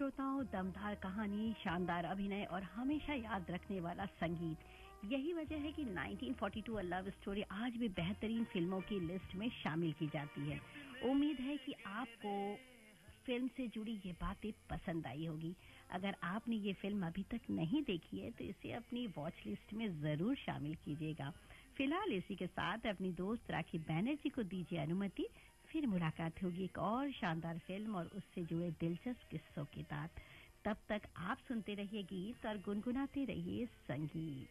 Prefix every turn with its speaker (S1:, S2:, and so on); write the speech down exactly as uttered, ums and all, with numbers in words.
S1: श्रोताओं, दमदार कहानी, शानदार अभिनय और हमेशा याद रखने वाला संगीत, यही वजह है कि nineteen forty to a love story आज भी बेहतरीन फिल्मों की लिस्ट में शामिल की जाती है। उम्मीद है कि आपको फिल्म से जुड़ी ये बातें पसंद आई होगी। अगर आपने ये फिल्म अभी तक नहीं देखी है तो इसे अपनी वॉच लिस्ट में जरूर शामिल कीजिएगा। फिलहाल इसी के साथ अपनी दोस्त राखी बैनर्जी को दीजिए अनुमति। फिर मुलाकात होगी एक और शानदार फिल्म और उससे जुड़े दिलचस्प किस्सों के साथ। तब तक आप सुनते रहिए गीत और गुनगुनाते रहिए संगीत।